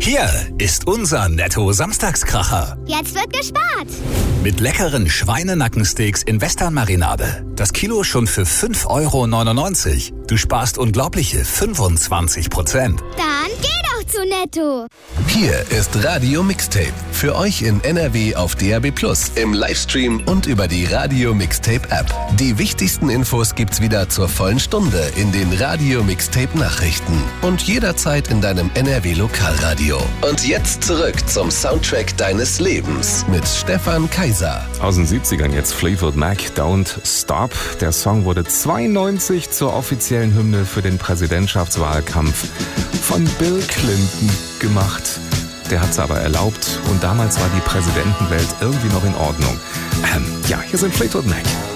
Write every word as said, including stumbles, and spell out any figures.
Hier ist unser Netto-Samstagskracher. Jetzt wird gespart. Mit leckeren Schweinenackensteaks in Western-Marinade. Das Kilo schon für fünf Euro neunundneunzig. Du sparst unglaubliche fünfundzwanzig Prozent. Dann geh doch zu Netto. Hier ist Radio Mixtape. Für euch in N R W auf D A B plus, im Livestream und über die Radio Mixtape App. Die wichtigsten Infos gibt's wieder zur vollen Stunde in den Radio Mixtape Nachrichten. Und jederzeit in deinem N R W Lokalradio. Und jetzt zurück zum Soundtrack deines Lebens mit Stefan Kaiser. Aus den siebzigern jetzt Fleetwood Mac, Don't Stop. Der Song wurde zweiundneunzig zur offiziellen Hymne für den Präsidentschaftswahlkampf von Bill Clinton gemacht. Der hat es aber erlaubt und damals war die Präsidentenwelt irgendwie noch in Ordnung. Ähm, ja, hier sind Fleetwood Mac.